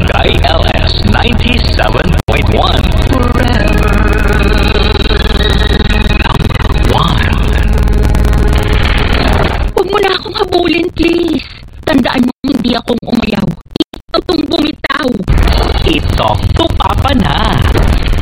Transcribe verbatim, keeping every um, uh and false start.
Barangay L S ninety-seven point one. Forever number one. Huwag mo na akong habulin, please. Tandaan mo hindi akong umayaw. Ikaw tong bumitaw. I-talk to Papa na.